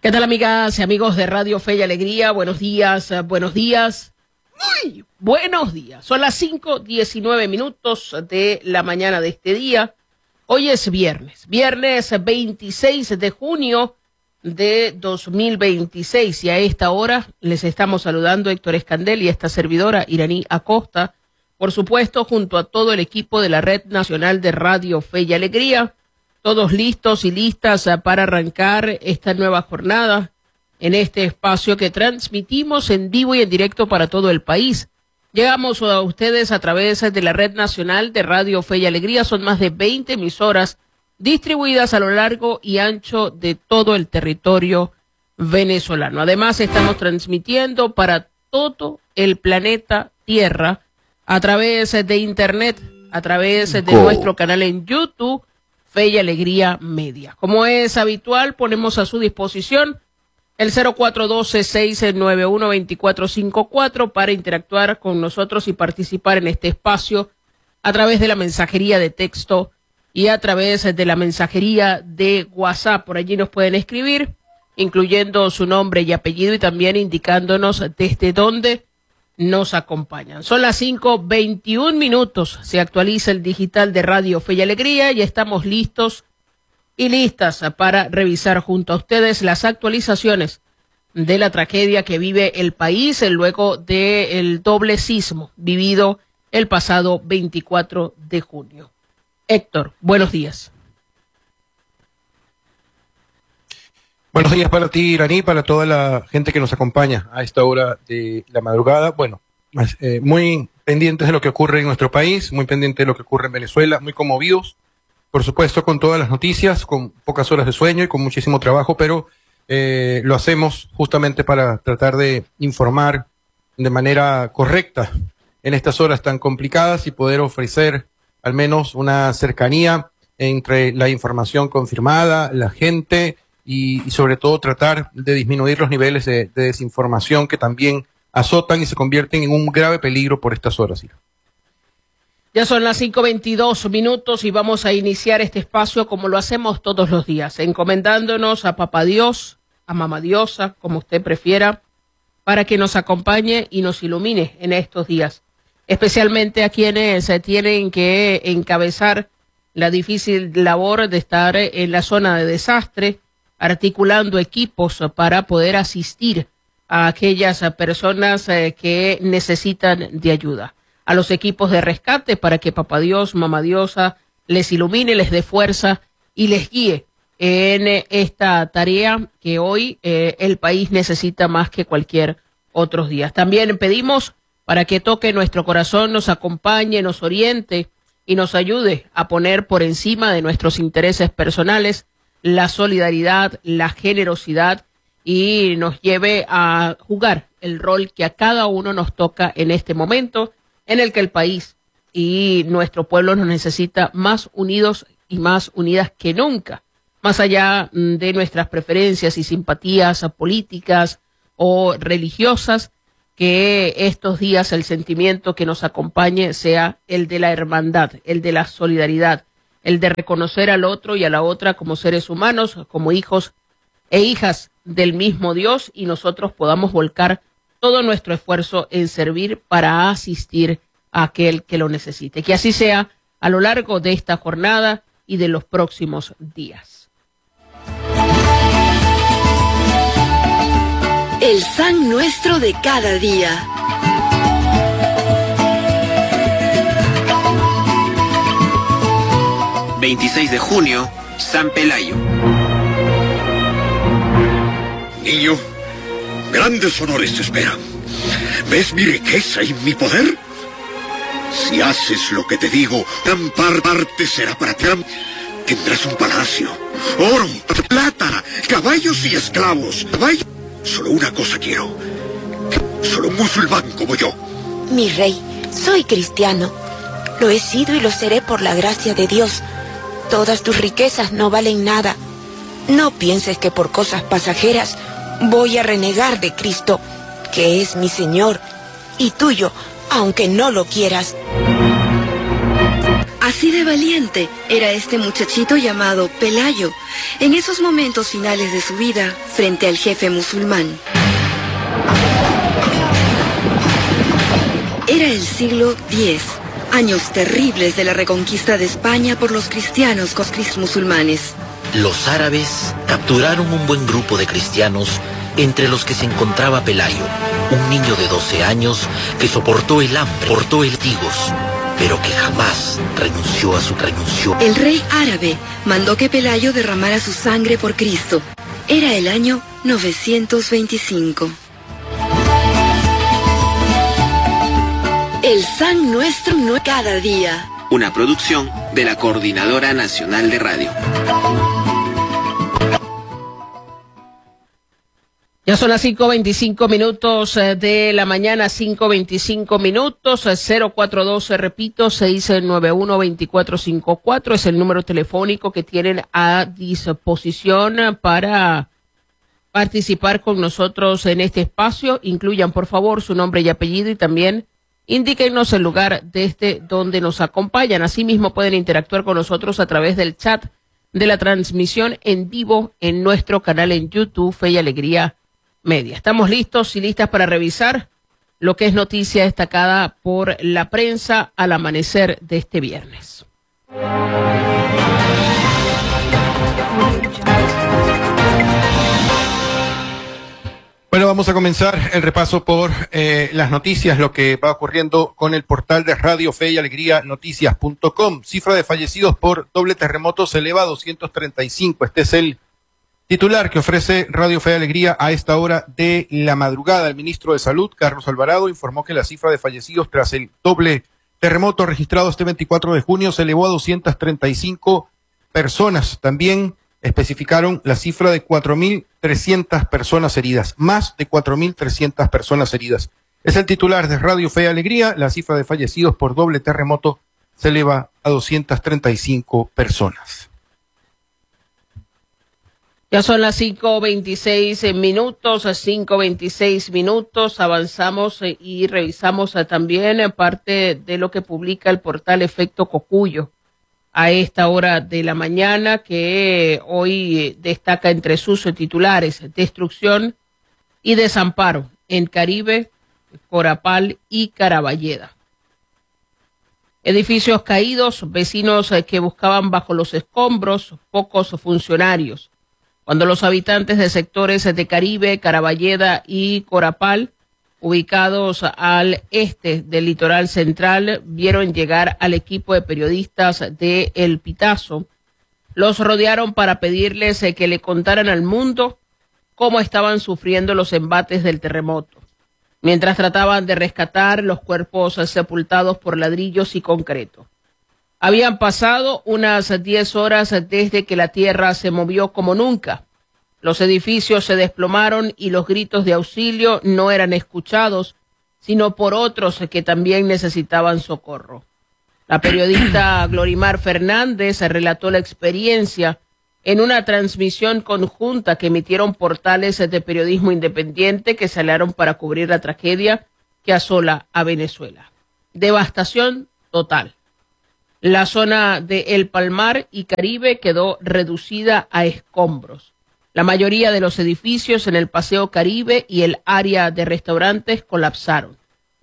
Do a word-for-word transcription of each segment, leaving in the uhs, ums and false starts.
¿Qué tal, amigas y amigos de Radio Fe y Alegría? Buenos días, buenos días, muy buenos días. Son las cinco diecinueve minutos de la mañana de este día. Hoy es viernes, viernes veintiséis de junio de dos mil veintiséis. Y a esta hora les estamos saludando Héctor Escandel y esta servidora Iraní Acosta. Por supuesto, junto a todo el equipo de la Red Nacional de Radio Fe y Alegría. Todos listos y listas para arrancar esta nueva jornada en este espacio que transmitimos en vivo y en directo para todo el país. Llegamos a ustedes a través de la Red Nacional de Radio Fe y Alegría. Son más de veinte emisoras distribuidas a lo largo y ancho de todo el territorio venezolano. Además, estamos transmitiendo para todo el planeta Tierra a través de Internet, a través de Go. nuestro canal en YouTube, Fe y Alegría Media. Como es habitual, ponemos a su disposición el cero cuatro uno dos, seis nueve uno, dos cuatro cinco cuatro para interactuar con nosotros y participar en este espacio a través de la mensajería de texto y a través de la mensajería de WhatsApp. Por allí nos pueden escribir, incluyendo su nombre y apellido y también indicándonos desde dónde nos acompañan. Son las cinco veintiún minutos, se actualiza el digital de Radio Fe y Alegría y estamos listos y listas para revisar junto a ustedes las actualizaciones de la tragedia que vive el país luego del doble sismo vivido el pasado veinticuatro de junio. Héctor, buenos días. Buenos días para ti, Iraní, para toda la gente que nos acompaña a esta hora de la madrugada. Bueno, eh, muy pendientes de lo que ocurre en nuestro país, muy pendientes de lo que ocurre en Venezuela, muy conmovidos, por supuesto, con todas las noticias, con pocas horas de sueño y con muchísimo trabajo, pero eh, lo hacemos justamente para tratar de informar de manera correcta en estas horas tan complicadas y poder ofrecer al menos una cercanía entre la información confirmada, la gente, Y, y sobre todo tratar de disminuir los niveles de, de desinformación que también azotan y se convierten en un grave peligro por estas horas. Ya son las cinco veintidós minutos y vamos a iniciar este espacio como lo hacemos todos los días, encomendándonos a Papá Dios, a Mamá Diosa, como usted prefiera, para que nos acompañe y nos ilumine en estos días, especialmente a quienes tienen que encabezar la difícil labor de estar en la zona de desastre, articulando equipos para poder asistir a aquellas personas que necesitan de ayuda, a los equipos de rescate para que Papá Dios, Mamá Diosa les ilumine, les dé fuerza y les guíe en esta tarea que hoy eh, el país necesita más que cualquier otro día. También pedimos para que toque nuestro corazón, nos acompañe, nos oriente y nos ayude a poner por encima de nuestros intereses personales la solidaridad, la generosidad y nos lleve a jugar el rol que a cada uno nos toca en este momento en el que el país y nuestro pueblo nos necesita más unidos y más unidas que nunca, más allá de nuestras preferencias y simpatías políticas o religiosas, que estos días el sentimiento que nos acompañe sea el de la hermandad, el de la solidaridad, el de reconocer al otro y a la otra como seres humanos, como hijos e hijas del mismo Dios, y nosotros podamos volcar todo nuestro esfuerzo en servir para asistir a aquel que lo necesite. Que así sea a lo largo de esta jornada y de los próximos días. El San Nuestro de cada día. veintiséis de junio, San Pelayo. Niño, grandes honores te esperan. ¿Ves mi riqueza y mi poder? Si haces lo que te digo, gran parte será para ti. Tendrás un palacio, oro, plata, caballos y esclavos. Caballos. Solo una cosa quiero. Solo un musulmán como yo. Mi rey, soy cristiano. Lo he sido y lo seré por la gracia de Dios. Todas tus riquezas no valen nada. No pienses que por cosas pasajeras voy a renegar de Cristo, que es mi Señor y tuyo, aunque no lo quieras. Así de valiente era este muchachito llamado Pelayo, en esos momentos finales de su vida frente al jefe musulmán. Era el siglo diez, años terribles de la reconquista de España por los cristianos con los musulmanes. Los árabes capturaron un buen grupo de cristianos, entre los que se encontraba Pelayo, un niño de doce años que soportó el hambre, soportó el tigos, pero que jamás renunció a su renunció. El rey árabe mandó que Pelayo derramara su sangre por Cristo. Era el año novecientos veinticinco. El San Nuestro no cada día. Una producción de la Coordinadora Nacional de Radio. Ya son las cinco veinticinco minutos de la mañana, cinco veinticinco minutos, cero cuatro dos, repito, seis nueve uno, dos cuatro cinco cuatro es el número telefónico que tienen a disposición para participar con nosotros en este espacio. Incluyan, por favor, su nombre y apellido y también indíquenos el lugar desde donde nos acompañan. Asimismo, pueden interactuar con nosotros a través del chat de la transmisión en vivo en nuestro canal en YouTube, Fe y Alegría Media. Estamos listos y listas para revisar lo que es noticia destacada por la prensa al amanecer de este viernes. Bueno, vamos a comenzar el repaso por eh, las noticias, lo que va ocurriendo con el portal de Radio Fe y Alegría Noticias punto com. Cifra de fallecidos por doble terremoto se eleva a doscientos treinta y cinco. Este es el titular que ofrece Radio Fe y Alegría a esta hora de la madrugada. El ministro de Salud, Carlos Alvarado, informó que la cifra de fallecidos tras el doble terremoto registrado este veinticuatro de junio se elevó a doscientas treinta y cinco personas. También especificaron la cifra de cuatro mil trescientas personas heridas, más de cuatro mil trescientas personas heridas. Es el titular de Radio Fe y Alegría. La cifra de fallecidos por doble terremoto se eleva a doscientas treinta y cinco personas. Ya son las cinco veintiséis minutos, cinco veintiséis minutos, avanzamos y revisamos también parte de lo que publica el portal Efecto Cocuyo a esta hora de la mañana, que hoy destaca entre sus titulares: destrucción y desamparo en Caribe, Corapal y Caraballeda. Edificios caídos, vecinos que buscaban bajo los escombros, pocos funcionarios. Cuando los habitantes de sectores de Caribe, Caraballeda y Corapal, ubicados al este del litoral central, vieron llegar al equipo de periodistas de El Pitazo, los rodearon para pedirles que le contaran al mundo cómo estaban sufriendo los embates del terremoto, mientras trataban de rescatar los cuerpos sepultados por ladrillos y concreto. Habían pasado unas diez horas desde que la tierra se movió como nunca. Los edificios se desplomaron y los gritos de auxilio no eran escuchados, sino por otros que también necesitaban socorro. La periodista Glorimar Fernández relató la experiencia en una transmisión conjunta que emitieron portales de periodismo independiente que se aliaron para cubrir la tragedia que asola a Venezuela. Devastación total. La zona de El Palmar y Caribe quedó reducida a escombros. La mayoría de los edificios en el Paseo Caribe y el área de restaurantes colapsaron.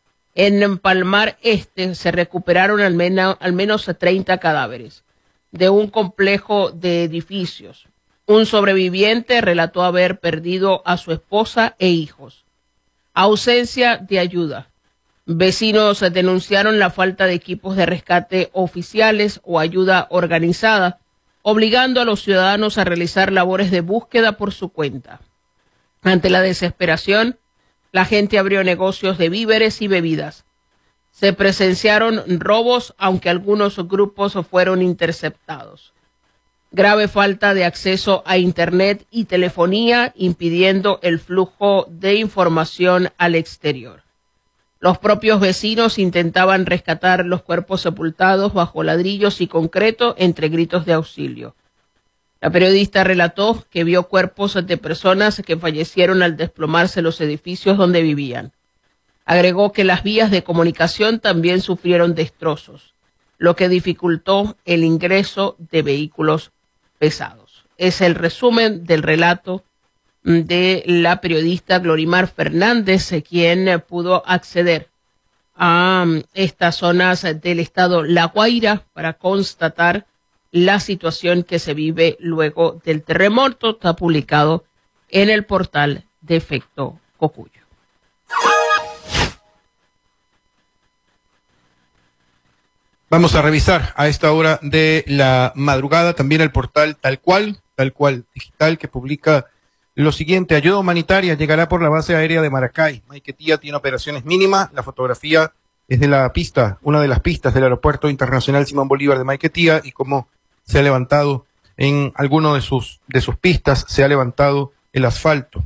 En Palmar Este se recuperaron al menos, al menos treinta cadáveres de un complejo de edificios. Un sobreviviente relató haber perdido a su esposa e hijos. Ausencia de ayuda. Vecinos denunciaron la falta de equipos de rescate oficiales o ayuda organizada, obligando a los ciudadanos a realizar labores de búsqueda por su cuenta. Ante la desesperación, la gente abrió negocios de víveres y bebidas. Se presenciaron robos, aunque algunos grupos fueron interceptados. Grave falta de acceso a Internet y telefonía, impidiendo el flujo de información al exterior. Los propios vecinos intentaban rescatar los cuerpos sepultados bajo ladrillos y concreto entre gritos de auxilio. La periodista relató que vio cuerpos de personas que fallecieron al desplomarse los edificios donde vivían. Agregó que las vías de comunicación también sufrieron destrozos. lo que dificultó el ingreso de vehículos pesados. Es el resumen del relato de la periodista Glorimar Fernández, quien pudo acceder a estas zonas del estado La Guaira para constatar la situación que se vive luego del terremoto. Está publicado en el portal de Efecto Cocuyo. Vamos a revisar a esta hora de la madrugada también el portal Tal Cual, Tal Cual Digital, que publica lo siguiente: ayuda humanitaria llegará por la base aérea de Maracay. Maiquetía tiene operaciones mínimas. La fotografía es de la pista, una de las pistas del Aeropuerto Internacional Simón Bolívar de Maiquetía, y cómo se ha levantado en alguno de sus, de sus pistas, se ha levantado el asfalto.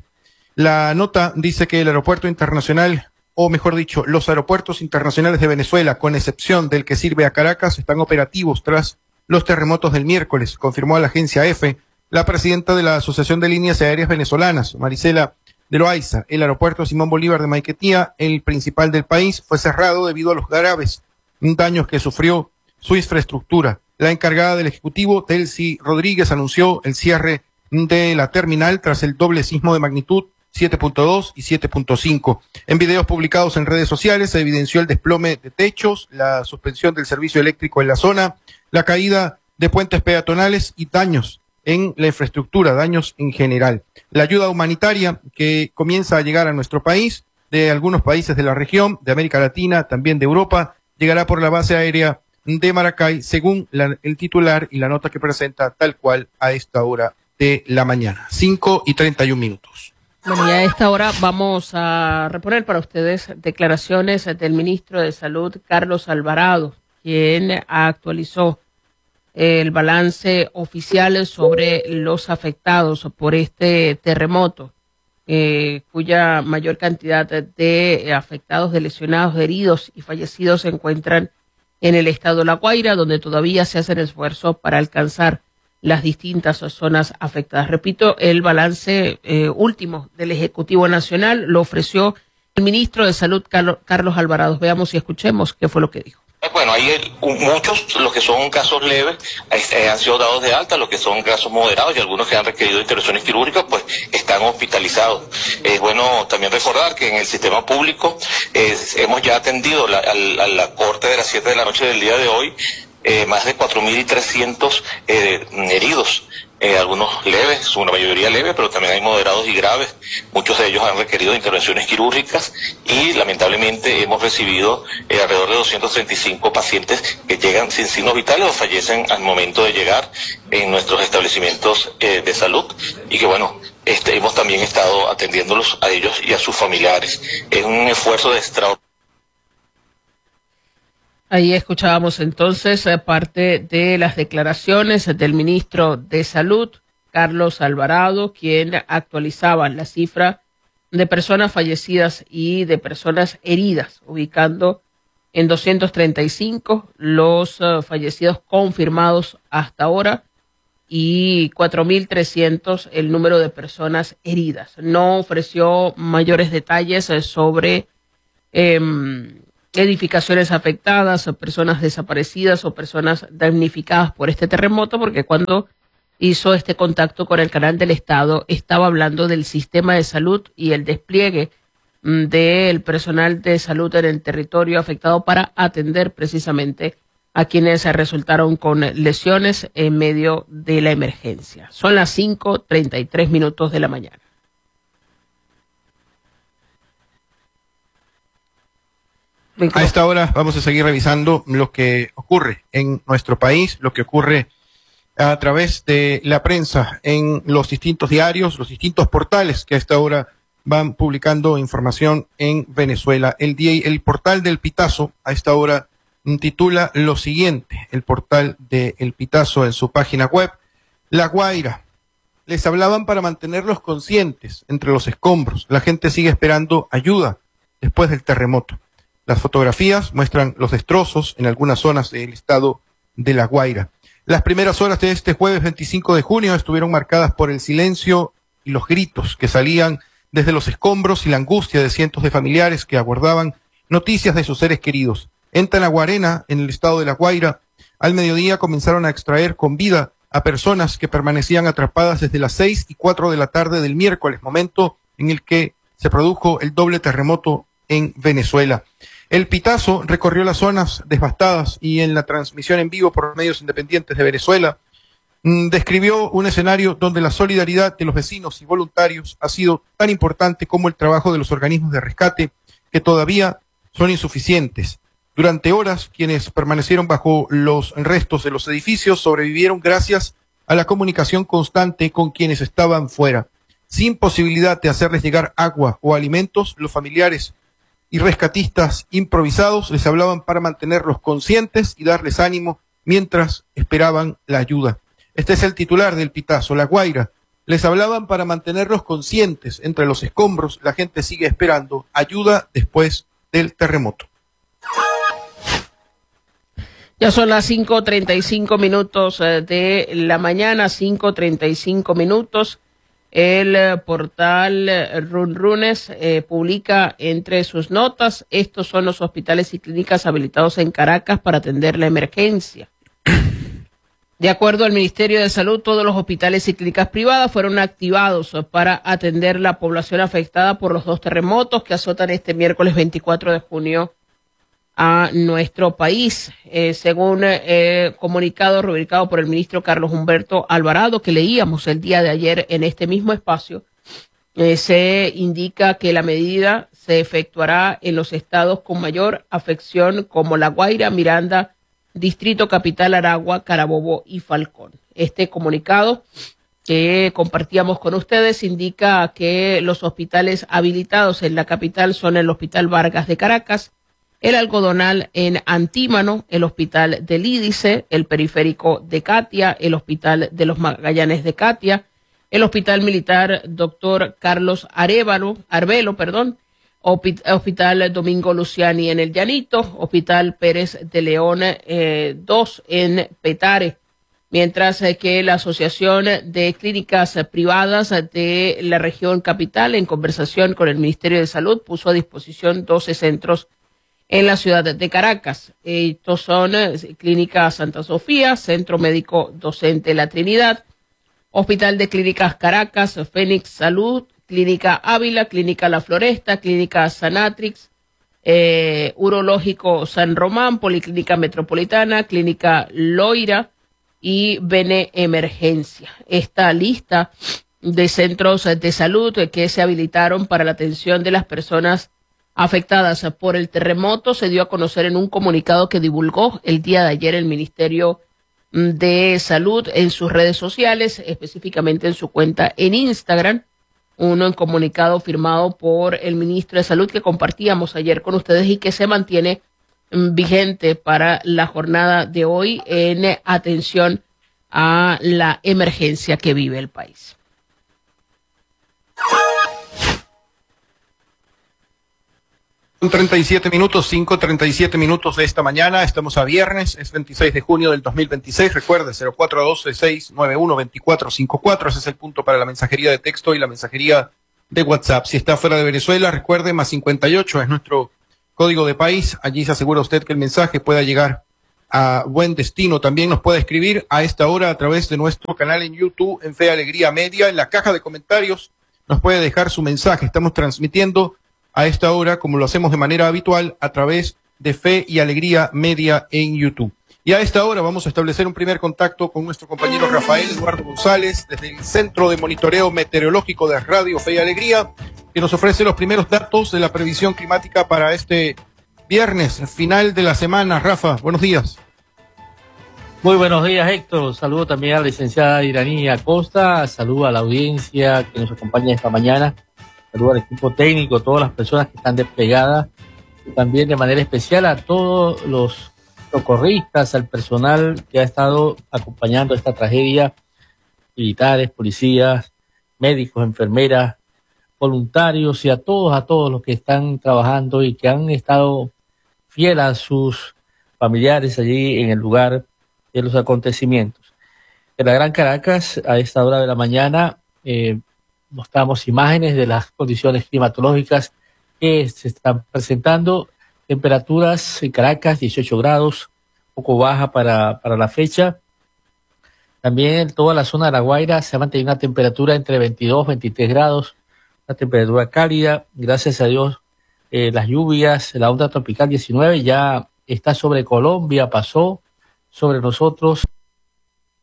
La nota dice que el Aeropuerto Internacional, o mejor dicho, los aeropuertos internacionales de Venezuela, con excepción del que sirve a Caracas, están operativos tras los terremotos del miércoles, confirmó a la agencia EFE la presidenta de la Asociación de Líneas Aéreas Venezolanas, Marisela de Loaiza. El aeropuerto Simón Bolívar de Maiquetía, el principal del país, fue cerrado debido a los graves daños que sufrió su infraestructura. La encargada del Ejecutivo, Telsi Rodríguez, anunció el cierre de la terminal tras el doble sismo de magnitud siete punto dos y siete punto cinco. En videos publicados en redes sociales se evidenció el desplome de techos, la suspensión del servicio eléctrico en la zona, la caída de puentes peatonales y daños en la infraestructura, daños en general. La ayuda humanitaria que comienza a llegar a nuestro país, de algunos países de la región, de América Latina, también de Europa, llegará por la base aérea de Maracay, según la, el titular y la nota que presenta Tal Cual a esta hora de la mañana. cinco y treinta y un minutos. Bueno, y a esta hora vamos a reponer para ustedes declaraciones del ministro de Salud, Carlos Alvarado, quien actualizó el balance oficial sobre los afectados por este terremoto, eh, cuya mayor cantidad de afectados, de lesionados, de heridos y fallecidos se encuentran en el estado de La Guaira, donde todavía se hacen esfuerzos para alcanzar las distintas zonas afectadas. Repito, el balance eh, último del Ejecutivo Nacional lo ofreció el ministro de Salud, Carlos, Carlos Alvarado. Veamos y escuchemos qué fue lo que dijo. Bueno, hay el, muchos, los que son casos leves, eh, han sido dados de alta, los que son casos moderados y algunos que han requerido intervenciones quirúrgicas, pues están hospitalizados. Es bueno también recordar que en el sistema público eh, hemos ya atendido la, a, a la corte de las siete de la noche del día de hoy, eh, más de cuatro mil trescientos eh, heridos. Eh, algunos leves, una mayoría leve, pero también hay moderados y graves. Muchos de ellos han requerido intervenciones quirúrgicas y lamentablemente hemos recibido eh, alrededor de doscientos treinta y cinco pacientes que llegan sin signos vitales o fallecen al momento de llegar en nuestros establecimientos eh, de salud, y que bueno, este, hemos también estado atendiéndolos a ellos y a sus familiares. Es un esfuerzo de extraordinario. Ahí escuchábamos entonces eh, parte de las declaraciones del ministro de Salud, Carlos Alvarado, quien actualizaba la cifra de personas fallecidas y de personas heridas, ubicando en doscientos treinta y cinco los uh, fallecidos confirmados hasta ahora y cuatro mil trescientos el número de personas heridas. No ofreció mayores detalles eh, sobre Eh, edificaciones afectadas, o personas desaparecidas o personas damnificadas por este terremoto, porque cuando hizo este contacto con el canal del Estado estaba hablando del sistema de salud y el despliegue del personal de salud en el territorio afectado para atender precisamente a quienes resultaron con lesiones en medio de la emergencia. Son las cinco treinta y tres minutos de la mañana. A esta hora vamos a seguir revisando lo que ocurre en nuestro país, lo que ocurre a través de la prensa en los distintos diarios, los distintos portales que a esta hora van publicando información en Venezuela. El, día, el portal del Pitazo a esta hora titula lo siguiente, el portal de El Pitazo en su página web: La Guaira. Les hablaban para mantenerlos conscientes entre los escombros. La gente sigue esperando ayuda después del terremoto. Las fotografías muestran los destrozos en algunas zonas del estado de La Guaira. Las primeras horas de este jueves veinticinco de junio estuvieron marcadas por el silencio y los gritos que salían desde los escombros y la angustia de cientos de familiares que aguardaban noticias de sus seres queridos. En Tanaguarena, en el estado de La Guaira, Al mediodía comenzaron a extraer con vida a personas que permanecían atrapadas desde las seis y cuatro de la tarde del miércoles, momento en el que se produjo el doble terremoto en Venezuela. El Pitazo recorrió las zonas devastadas y en la transmisión en vivo por medios independientes de Venezuela mmm, describió un escenario donde la solidaridad de los vecinos y voluntarios ha sido tan importante como el trabajo de los organismos de rescate, que todavía son insuficientes. Durante horas, quienes permanecieron bajo los restos de los edificios sobrevivieron gracias a la comunicación constante con quienes estaban fuera. Sin posibilidad de hacerles llegar agua o alimentos, los familiares y rescatistas improvisados les hablaban para mantenerlos conscientes y darles ánimo mientras esperaban la ayuda. Este es el titular del Pitazo, La Guaira. Les hablaban para mantenerlos conscientes. Entre los escombros, la gente sigue esperando ayuda después del terremoto. Ya son las cinco treinta y cinco minutos de la mañana, cinco treinta y cinco minutos. El portal Runrunes eh, publica entre sus notas: estos son los hospitales y clínicas habilitados en Caracas para atender la emergencia. De acuerdo al Ministerio de Salud, todos los hospitales y clínicas privadas fueron activados para atender la población afectada por los dos terremotos que azotan este miércoles veinticuatro de junio a nuestro país. Eh, según eh, comunicado rubricado por el ministro Carlos Humberto Alvarado, que leíamos el día de ayer en este mismo espacio, eh, se indica que la medida se efectuará en los estados con mayor afección como La Guaira, Miranda, Distrito Capital, Aragua, Carabobo y Falcón. Este comunicado que compartíamos con ustedes indica que los hospitales habilitados en la capital son el Hospital Vargas de Caracas, el Algodonal en Antímano, el Hospital del Ídice, el Periférico de Catia, el Hospital de los Magallanes de Catia, el Hospital Militar Doctor Carlos Arévalo, Arbelo, perdón, Hospital Domingo Luciani en el Llanito, Hospital Pérez de León eh, dos en Petare, mientras que la Asociación de Clínicas Privadas de la región capital, en conversación con el Ministerio de Salud, puso a disposición doce centros en la ciudad de Caracas. Estos son Clínica Santa Sofía, Centro Médico Docente La Trinidad, Hospital de Clínicas Caracas, Fénix Salud, Clínica Ávila, Clínica La Floresta, Clínica Sanatrix, eh, Urológico San Román, Policlínica Metropolitana, Clínica Loira y Bene Emergencia. Esta lista de centros de salud que se habilitaron para la atención de las personas afectadas por el terremoto se dio a conocer en un comunicado que divulgó el día de ayer el Ministerio de Salud en sus redes sociales, específicamente en su cuenta en Instagram. Un comunicado firmado por el ministro de Salud que compartíamos ayer con ustedes y que se mantiene vigente para la jornada de hoy en atención a la emergencia que vive el país. treinta y siete minutos, cinco treinta y siete minutos de esta mañana. Estamos a viernes, es veintiséis de junio del dos mil veintiséis. Recuerde, cero cuatro uno dos, seis nueve uno, dos cuatro cinco cuatro. Ese es el punto para la mensajería de texto y la mensajería de WhatsApp. Si está fuera de Venezuela, recuerde, más cincuenta y ocho es nuestro código de país. Allí se asegura usted que el mensaje pueda llegar a buen destino. También nos puede escribir a esta hora a través de nuestro canal en YouTube, en Fe Alegría Media. En la caja de comentarios nos puede dejar su mensaje. Estamos transmitiendo a esta hora, como lo hacemos de manera habitual, a través de Fe y Alegría Media en YouTube. Y a esta hora vamos a establecer un primer contacto con nuestro compañero Rafael Eduardo González, desde el Centro de Monitoreo Meteorológico de Radio Fe y Alegría, que nos ofrece los primeros datos de la previsión climática para este viernes, final de la semana. Rafa, buenos días. Muy buenos días, Héctor. Saludo también a la licenciada Iraní Acosta, saludo a la audiencia que nos acompaña esta mañana. Saludo al equipo técnico, todas las personas que están desplegadas, y también de manera especial a todos los socorristas, al personal que ha estado acompañando esta tragedia, militares, policías, médicos, enfermeras, voluntarios y a todos, a todos los que están trabajando y que han estado fieles a sus familiares allí en el lugar de los acontecimientos. En la Gran Caracas, a esta hora de la mañana, eh, mostramos imágenes de las condiciones climatológicas que se están presentando. Temperaturas en Caracas, dieciocho grados, poco baja para, para la fecha. También en toda la zona de La Guaira se ha mantenido una temperatura entre veintidós, veintitrés grados, una temperatura cálida. Gracias a Dios, eh, las lluvias, la onda tropical diecinueve ya está sobre Colombia, pasó sobre nosotros.